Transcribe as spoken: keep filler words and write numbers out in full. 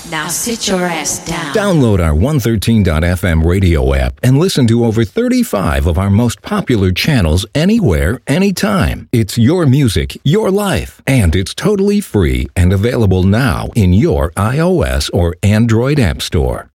Now sit your ass down. Download our one thirteen dot f m radio app and listen to over thirty-five of our most popular channels anywhere, anytime. It's your music, your life, and it's totally free and available now in your iOS or Android app store.